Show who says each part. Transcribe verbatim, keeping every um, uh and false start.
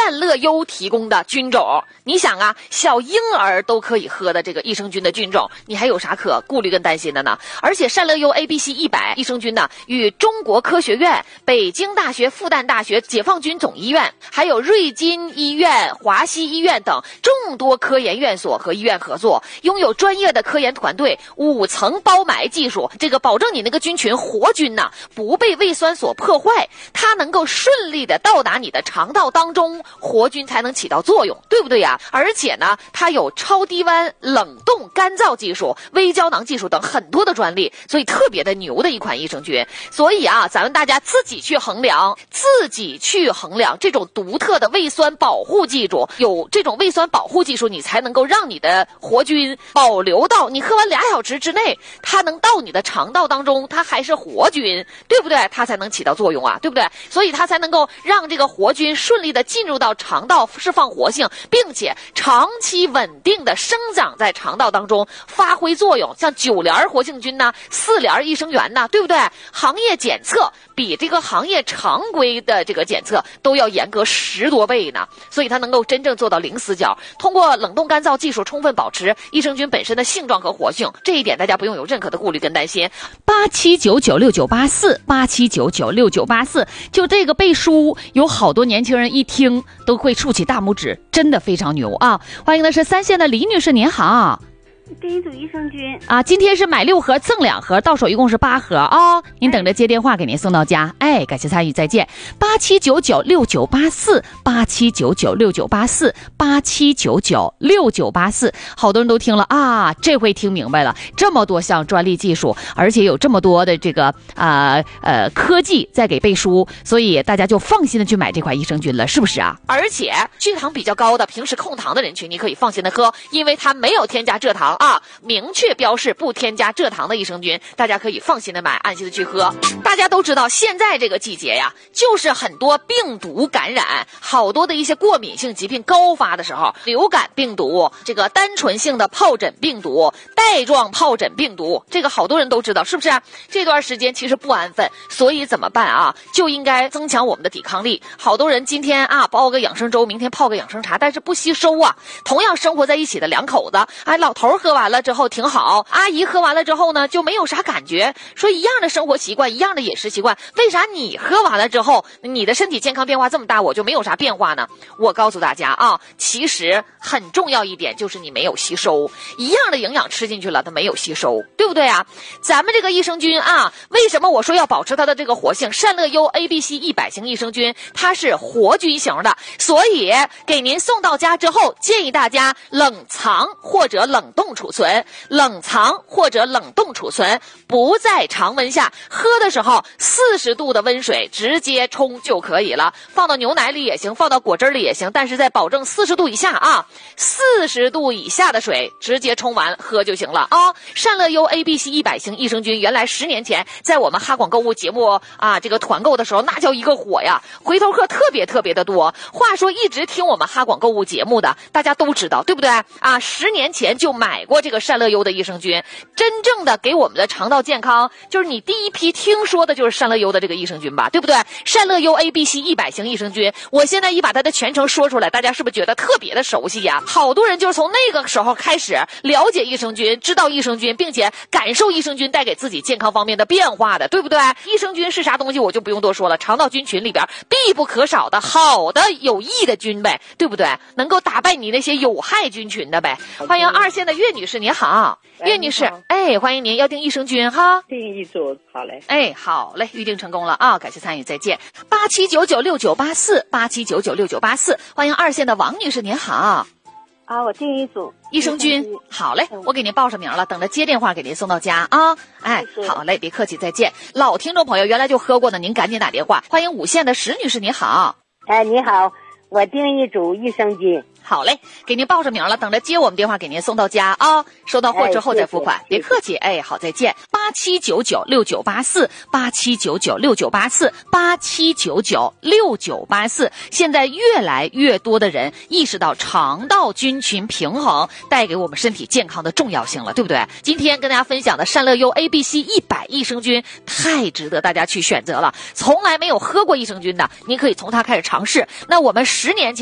Speaker 1: 善乐优提供的菌种。你想啊，小婴儿都可以喝的这个益生菌的菌种，你还有啥可顾虑跟担心的呢？而且善乐优 A B C 一百益生菌呢，与中国科学院、北京大学、复旦大学、解放军总医院，还有瑞金医院、华西医院等众多科研院所和医院合作，拥有专业的科研团队，五层包埋技术，这个保证你那个菌群活菌呐、啊，不被胃酸所破坏，它能够顺利的到达你的肠道当中，活菌才能起到作用，对不对呀？而且呢，它有超低温冷冻干燥技术、微胶囊技术等很多的专利，所以特别的牛的一款益生菌。所以啊，咱们大家自己去衡量，自己去衡量这种独特的胃酸保护技术，有这种胃酸保护技术，你才能够让你的活菌保留到你喝完俩小时之内，它能到你的肠道当中，它还是活菌，对不对？它才能起到作用啊，对不对？所以它才能够让这个活菌顺利的进入到肠道，释放活性，并且长期稳定的生长在肠道当中，发挥作用。像九联活性菌呐、四联益生元呐，对不对？行业检测比这个行业常规的这个检测都要严格十多倍呢，所以它能够真正做到零死角。通过冷冻干燥技术，充分保持益生菌本身的性状和活性，这一点大家不用有任何的顾虑跟担心。
Speaker 2: 八七九九六九八四八七九九六九八四，就这个背书，有好多年轻人一听都会竖起大拇指，真的非常牛啊！欢迎的是三线的李女士，您好。
Speaker 3: 订一组益生菌
Speaker 2: 啊，今天是买六盒赠两盒，到手一共是八盒啊、哦！您等着接电话给您送到家。哎，感谢参与，再见。八七九九六九八四八七九九六九八四八七九九六九八四，好多人都听了啊，这回听明白了，这么多项专利技术，而且有这么多的这个啊 呃, 呃科技在给背书，所以大家就放心的去买这款益生菌了，是不是啊？
Speaker 1: 而且血糖比较高的、平时控糖的人群，你可以放心的喝，因为它没有添加蔗糖。啊，明确标示不添加蔗糖的益生菌，大家可以放心的买，安心的去喝。大家都知道，现在这个季节呀，就是很多病毒感染，好多的一些过敏性疾病高发的时候，流感病毒、这个单纯性的疱疹病毒、带状疱疹病毒，这个好多人都知道，是不是啊？这段时间其实不安分，所以怎么办啊？就应该增强我们的抵抗力。好多人今天啊煲个养生粥，明天泡个养生茶，但是不吸收啊。同样生活在一起的两口子，哎，老头喝完了之后挺好，阿姨喝完了之后呢就没有啥感觉，说一样的生活习惯，一样的饮食习惯，为啥你喝完了之后你的身体健康变化这么大，我就没有啥变化呢？我告诉大家啊，其实很重要一点就是你没有吸收，一样的营养吃进去了，它没有吸收，对不对啊？咱们这个益生菌啊，为什么我说要保持它的这个活性？善乐优 A B C 一百型益生菌，它是活菌型的，所以给您送到家之后，建议大家冷藏或者冷冻储存，冷藏或者冷冻储存，不在常温下。喝的时候四十度的温水直接冲就可以了，放到牛奶里也行，放到果汁里也行，但是在保证四十度以下啊，四十度以下的水直接冲完喝就行了啊。善乐优 A B C 一百型益生菌，原来十年前在我们哈广购物节目啊这个团购的时候，那叫一个火呀，回头客特别特别的多。话说一直听我们哈广购物节目的大家都知道，对不对啊？十年前就买过这个善乐优的益生菌，真正的给我们的肠道健康，就是你第一批听说的就是善乐优的这个益生菌吧，对不对？善乐优 A B C 一百型益生菌，我现在一把它的全程说出来，大家是不是觉得特别的熟悉呀？好多人就是从那个时候开始了解益生菌，知道益生菌，并且感受益生菌带给自己健康方面的变化的，对不对？益生菌是啥东西我就不用多说了，肠道菌群里边必不可少的好的有益的菌呗，对不对？能够打败你那些有害菌群的呗。欢迎二线的岳女士，您好。岳女士，哎，欢迎您，要订益生菌哈，
Speaker 4: 订一组，好嘞，
Speaker 1: 哎，好嘞，预定成功了啊，感谢参与，再见。八七九九六九八四八七九九六九八四，欢迎二线的王女士，您好。
Speaker 3: 啊，我订一组
Speaker 1: 益生菌，好嘞，我给您报上名了，等着接电话给您送到家啊。哎，好嘞，别客气，再见。老听众朋友原来就喝过的，您赶紧打电话。欢迎五线的石女士，您好。
Speaker 4: 哎，你好，我订一组益生菌。
Speaker 1: 好嘞，给您报上名了，等着接我们电话给您送到家啊。收到货之后再付款，
Speaker 4: 哎、
Speaker 1: 别客气。哎，好，再见。八七九九六九八四八七九九六九八四八七九九六九八四。现在越来越多的人意识到肠道菌群平衡带给我们身体健康的重要性了，对不对？今天跟大家分享的善乐优 A B C 一百益生菌太值得大家去选择了。从来没有喝过益生菌的，您可以从它开始尝试。那我们十年前